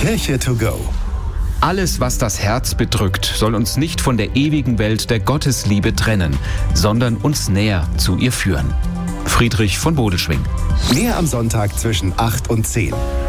Kirche to go. Alles, was das Herz bedrückt, soll uns nicht von der ewigen Welt der Gottesliebe trennen, sondern uns näher zu ihr führen. Friedrich von Bodelschwingh. Mehr am Sonntag zwischen 8 und 10.